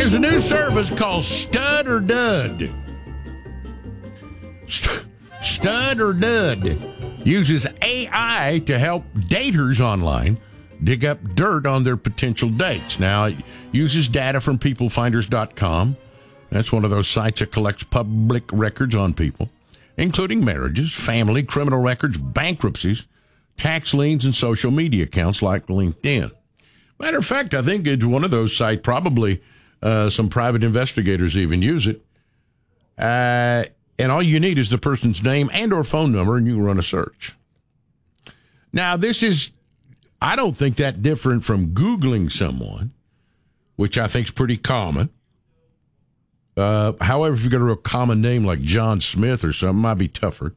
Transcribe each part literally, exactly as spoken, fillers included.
There's a new service called Stud or Dud. St- Stud or Dud uses A I to help daters online dig up dirt on their potential dates. Now, it uses data from people finders dot com. That's one of those sites that collects public records on people, including marriages, family, criminal records, bankruptcies, tax liens, and social media accounts like LinkedIn. Matter of fact, I think it's one of those sites, probably uh, some private investigators even use it. Uh, and all you need is the person's name and or phone number, and you can run a search. Now, this is, I don't think that different from Googling someone, which I think is pretty common. Uh, however, if you've got a real common name like John Smith or something, it might be tougher.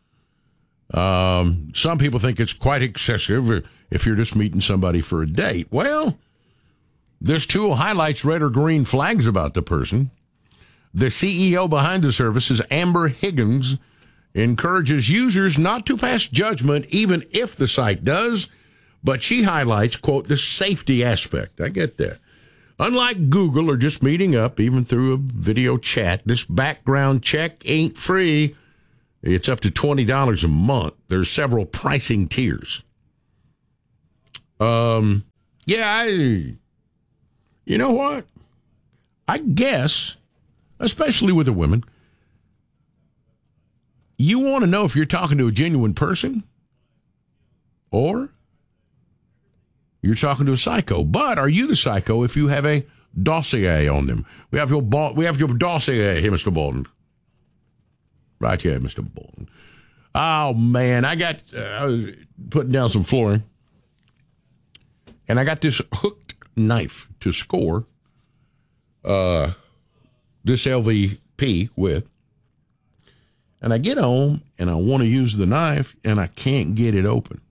Um, some people think it's quite excessive if you're just meeting somebody for a date. Well, this tool highlights red or green flags about the person. The C E O behind the service is Amber Higgins, encourages users not to pass judgment even if the site does, but she highlights, quote, the safety aspect. I get that. Unlike Google or just meeting up, even through a video chat, this background check ain't free. It's up to twenty dollars a month. There's several pricing tiers. Um, yeah, I, you know what? I guess, especially with the women, you want to know if you're talking to a genuine person or you're talking to a psycho. But are you the psycho if you have a dossier on them? We have your we have your dossier here, Mister Bolton. Right here, Mister Bolton. Oh, man, I got, uh, I was putting down some flooring, and I got this hooked knife to score uh, this L V P with. And I get home, and I want to use the knife, and I can't get it open.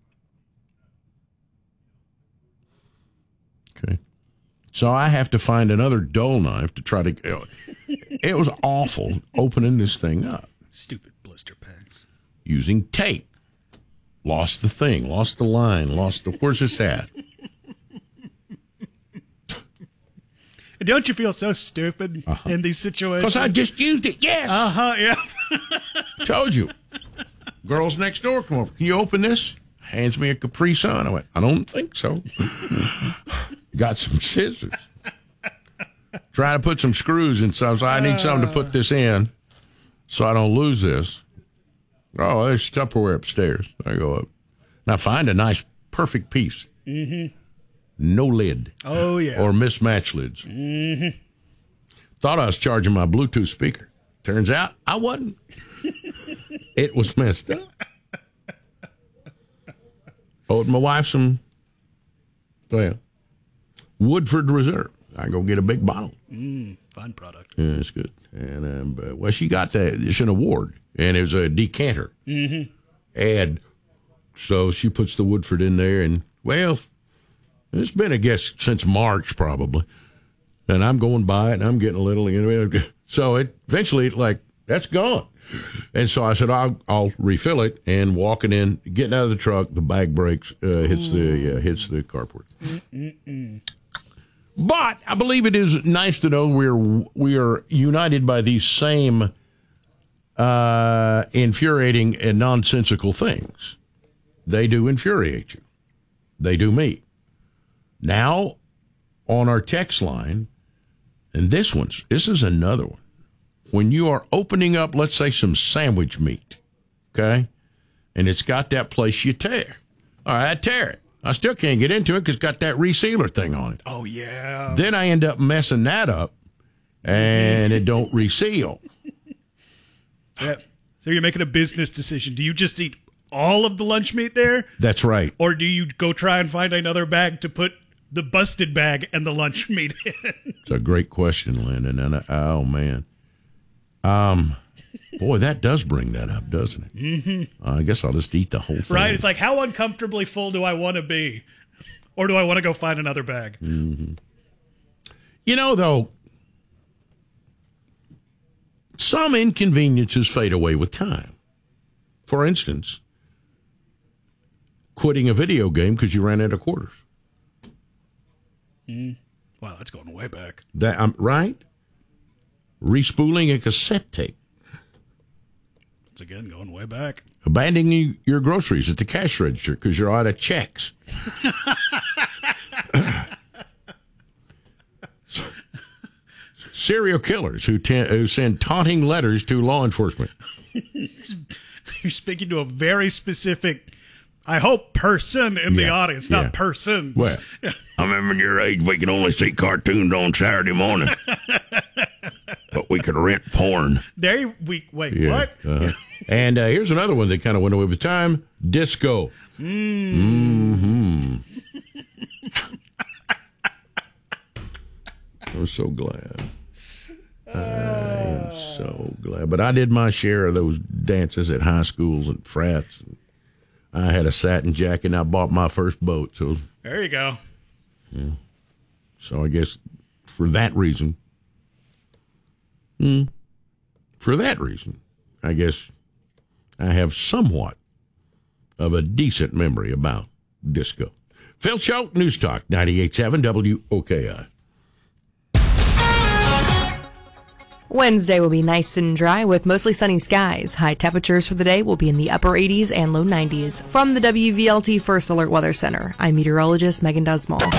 Okay. So I have to find another dull knife to try to... It was awful opening this thing up. Stupid blister packs. Using tape. Lost the thing. Lost the line. Lost the... Where's this at? Don't you feel so stupid uh-huh. in these situations? Because I just used it. Yes. Uh-huh, yeah. Told you. Girls next door come over. Can you open this? Hands me a Capri Sun. I went, I don't think so. Got some scissors. Trying to put some screws in. So I was like, I need something to put this in so I don't lose this. Oh, there's Tupperware upstairs. I go up. Now find a nice, perfect piece. Mm-hmm. No lid. Oh, yeah. Or mismatched lids. Mm-hmm. Thought I was charging my Bluetooth speaker. Turns out I wasn't. It was messed up. Owed my wife some, well, Woodford Reserve. I go get a big bottle. Mm, fine product. Yeah, it's good. And um, but, well, she got that. It's an award, and it was a decanter. Mm-hmm. And so she puts the Woodford in there, and well, it's been, I guess, since March probably. And I'm going by it, and I'm getting a little, you know. So it eventually, like, that's gone. And so I said, I'll, I'll refill it. And walking in, getting out of the truck, the bag breaks, uh, hits the uh, hits the carport. Mm-mm-mm. But I believe it is nice to know we're we are united by these same uh, infuriating and nonsensical things. They do infuriate you. They do me. Now, on our text line, and this one's this is another one. When you are opening up, let's say, some sandwich meat, okay, and it's got that place you tear. All right, I tear it. I still can't get into it because it's got that resealer thing on it. Oh, yeah. Then I end up messing that up, and it don't reseal. Yeah. So you're making a business decision. Do you just eat all of the lunch meat there? That's right. Or do you go try and find another bag to put the busted bag and the lunch meat in? It's a great question, Landon. And I, oh, man. Um, boy, that does bring that up, doesn't it? Mm-hmm. Uh, I guess I'll just eat the whole thing. Right? It's like, how uncomfortably full do I want to be? Or do I want to go find another bag? Mm-hmm. You know, though, some inconveniences fade away with time. For instance, quitting a video game because you ran out of quarters. Mm. Wow, that's going way back. That um, right? Respooling a cassette tape. It's again going way back. Abandoning your groceries at the cash register because you're out of checks. Serial killers who, te- who send taunting letters to law enforcement. You're speaking to a very specific, I hope, person in Yeah, the audience, yeah. not persons. Well, I remember in your age we could only see cartoons on Saturday morning. But we could rent porn. There we wait. Yeah, What? uh-huh. And uh, here's another one that kind of went away with time. Disco. Mm. Mm-hmm. I'm so glad. I am so glad. But I did my share of those dances at high schools and frats. I had a satin jacket and I bought my first boat. So There you go. yeah. So I guess for that reason, mm, for that reason, I guess I have somewhat of a decent memory about disco. Phil Schultz, News Talk, ninety-eight point seven W O K I. Wednesday will be nice and dry with mostly sunny skies. High temperatures for the day will be in the upper eighties and low nineties. From the W V L T First Alert Weather Center, I'm meteorologist Megan Dusmall.